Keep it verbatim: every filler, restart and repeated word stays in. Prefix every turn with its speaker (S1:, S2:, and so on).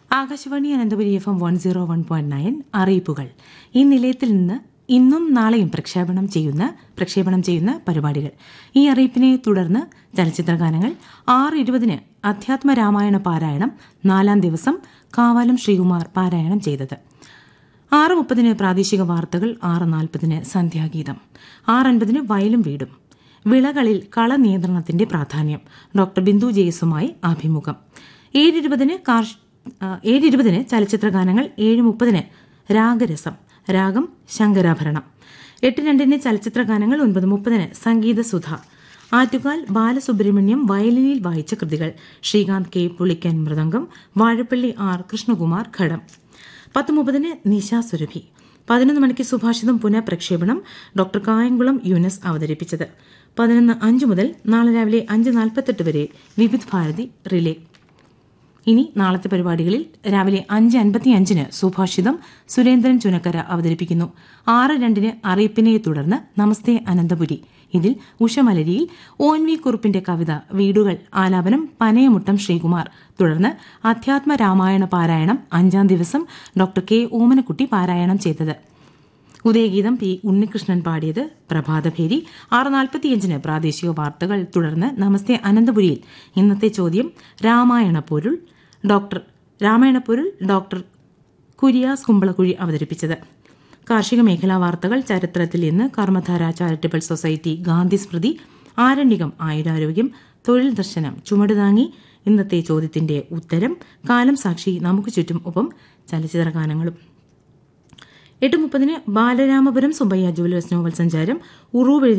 S1: Akashvani Ananthapuri F M one zero one point nine അറിയിപ്പുകൾ. ഈ നിലയത്തിൽ നിന്ന് ഇന്നും നാളെയും പ്രക്ഷേപണം ചെയ്യുന്ന പ്രക്ഷേപണം ചെയ്യുന്ന പരിപാടികൾ. ഈ അറിയിപ്പിനെ തുടർന്ന് ചലച്ചിത്രഗാനങ്ങൾ ആറ് ഇരുപതിന് അധ്യാത്മ രാമായണ പാരായണം നാലാം ദിവസം കാവാലം ശ്രീകുമാർ പാരായണം ചെയ്തത്. ആറ് മുപ്പതിന് പ്രാദേശിക വാർത്തകൾ, ആറ് നാൽപ്പതിന് സന്ധ്യാഗീതം, ആറ് അൻപതിന് വയലും വീടും. വിളകളിൽ കള നിയന്ത്രണത്തിന്റെ പ്രാധാന്യം, ഡോക്ടർ ബിന്ദു ജെയസുമായി അഭിമുഖം. ഏഴ് ഇരുപതിന് ഏഴ് ഇരുപതിന് ചലച്ചിത്രഗാനങ്ങൾ, ഏഴ് മുപ്പതിന് രാഗരസം, രാഗം ശങ്കരാഭരണം. എട്ട് രണ്ടിന് ചലച്ചിത്രഗാനങ്ങൾ, ഒൻപത് മുപ്പതിന് സംഗീതസുധ. ആറ്റുകാൽ ബാലസുബ്രഹ്മണ്യം വയലിനിൽ വായിച്ച കൃതികൾ, ശ്രീകാന്ത് കെ പുളിക്കൻ മൃദംഗം, വാഴപ്പള്ളി ആർ കൃഷ്ണകുമാർ ഘടം. പത്ത് മുപ്പതിന് നിശാസുരഭി. പതിനൊന്ന് മണിക്ക് സുഭാഷിതം പുനഃപ്രക്ഷേപണം, ഡോക്ടർ കായംകുളം യൂനസ് അവതരിപ്പിച്ചത്. പതിനൊന്ന് അഞ്ച് മുതൽ നാളെ രാവിലെ അഞ്ച് നാൽപ്പത്തെട്ട് വരെ വിവിധ് ഭാരതി റിലേ. ഇനി നാളത്തെ പരിപാടികളിൽ രാവിലെ അഞ്ച് അൻപത്തിയഞ്ചിന് സുഭാഷിതം സുരേന്ദ്രൻ ചുനക്കര അവതരിപ്പിക്കുന്നു. ആറ് രണ്ടിന് അറിയിപ്പിനെ തുടർന്ന് നമസ്തേ അനന്തപുരി. ഇതിൽ ഉഷമലരിയിൽ ഒ എൻ വി കുറുപ്പിന്റെ കവിത വീടുകൾ ആലാപനം പനയമുട്ടം ശ്രീകുമാർ. തുടർന്ന് അധ്യാത്മ രാമായണ പാരായണം അഞ്ചാം ദിവസം ഡോക്ടർ കെ ഓമനക്കുട്ടി പാരായണം ചെയ്തത്. ഉദയഗീതം പി ഉണ്ണികൃഷ്ണൻ പാടിയത്. പ്രഭാതഭേരി. ആറ് നാൽപ്പത്തിയഞ്ചിന് പ്രാദേശിക വാർത്തകൾ. തുടർന്ന് നമസ്തേ അനന്തപുരിയിൽ ഇന്നത്തെ ചോദ്യം രാമായണ പൊരുൾ ഡോക്ടർ രാമായണ പൊരുൾ ഡോക്ടർ കുര്യാസ് കുമ്പളക്കുഴി അവതരിപ്പിച്ചത്. കാർഷിക മേഖലാ വാർത്തകൾ, ചരിത്രത്തിൽ ഇന്ന്, കർമ്മധാര ചാരിറ്റബിൾ സൊസൈറ്റി ഗാന്ധി സ്മൃതി, ആരണ്യകം ആയുരാരോഗ്യം, തൊഴിൽ ദർശനം, ചുമടുതാങ്ങി, ഇന്നത്തെ ചോദ്യത്തിന്റെ ഉത്തരം, കാലം സാക്ഷി, നമുക്ക് ചുറ്റും, ഒപ്പം ചലച്ചിത്രഗാനങ്ങളും. എട്ട് മുപ്പതിന് ബാലരാമപുരം സുബയ്യ ജുവലേഴ്സ് നോവൽ സഞ്ചാരം, ഉറൂവ്